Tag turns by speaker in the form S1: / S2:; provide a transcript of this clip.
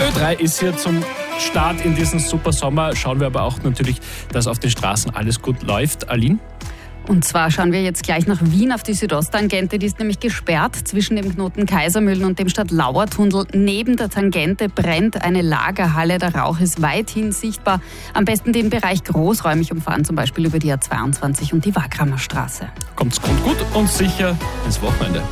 S1: Ö3 ist hier zum Start in diesen super Sommer. Schauen wir aber auch natürlich, dass auf den Straßen alles gut läuft. Aline?
S2: Und zwar schauen wir jetzt gleich nach Wien auf die Südosttangente. Die ist nämlich gesperrt zwischen dem Knoten Kaisermühlen und dem Stadtlauer-Tunnel. Neben der Tangente brennt eine Lagerhalle. Der Rauch ist weithin sichtbar. Am besten den Bereich großräumig umfahren, zum Beispiel über die A22 und die Wagramer Straße.
S1: Kommt gut und sicher ins Wochenende.